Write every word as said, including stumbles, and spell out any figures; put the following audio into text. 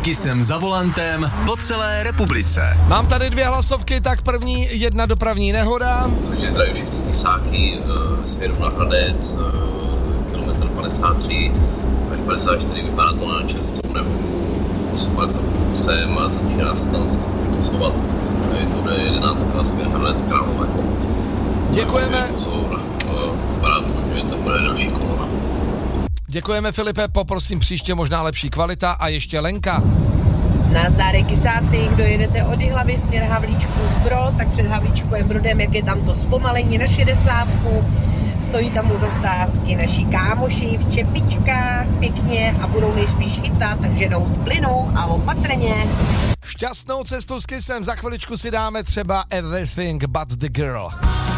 Kisem za volantem po celé republice. Mám tady dvě hlasovky, tak první jedna dopravní nehoda. Takže zdravím všechny Kisáky, uh, směru na Hradec, uh, kilometr padesát tři až padesát čtyři, vypadá to na čerstvu, nebudu osobák za kusem a začíná se tam z toho štusovat. Je to D jedenáct směr Hradec Králové. Děkujeme. Pozor, uh, vypadá to, že to bude další kolona. Děkujeme, Filipe, poprosím příště možná lepší kvalita a ještě Lenka. Nazdárek Kisáci, kdo jedete od Jihlavy směr Havlíčku Brod, tak před Havlíčkovým Brodem, jak je tam to zpomalení na šedesátku, stojí tam u zastávky naši kámoši v čepičkách pěkně a budou nejspíš chytat, takže jdou z plynu a opatrně. Šťastnou cestu s Kisem, za chviličku si dáme třeba Everything But The Girl.